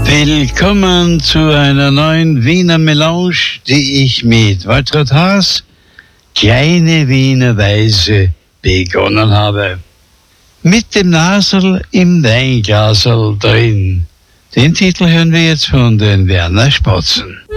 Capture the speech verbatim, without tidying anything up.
Willkommen zu einer neuen Wiener Melange, die ich mit Waltraud Haas, Kleine Wiener Weise, begonnen habe. Mit dem Nasel im Weinglasel drin. Den Titel hören wir jetzt von den Werner Spatzen.